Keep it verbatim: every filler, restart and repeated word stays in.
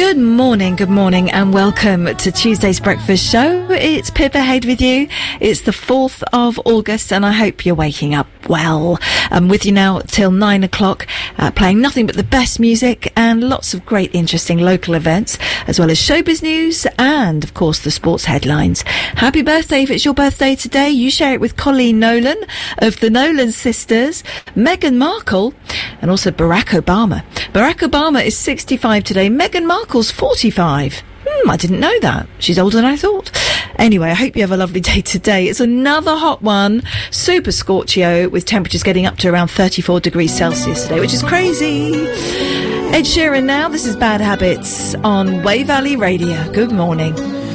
Good morning, good morning, and welcome to Tuesday's Breakfast Show. It's Pippa Haid with you. It's the fourth of August, and I hope you're waking up well. I'm with you now till nine o'clock, uh, playing nothing but the best music and lots of great, interesting local events, as well as showbiz news and, of course, the sports headlines. Happy birthday if it's your birthday today. You share it with Colleen Nolan of the Nolan Sisters, Meghan Markle, and also Barack Obama. Barack Obama is sixty-five today. Meghan Markle's forty-five. Hmm, I didn't know that. She's older than I thought. Anyway, I hope you have a lovely day today. It's another hot one. Super Scorchio, with temperatures getting up to around thirty-four degrees Celsius today, which is crazy. Ed Sheeran now. This is Bad Habits on Way Valley Radio. Good morning.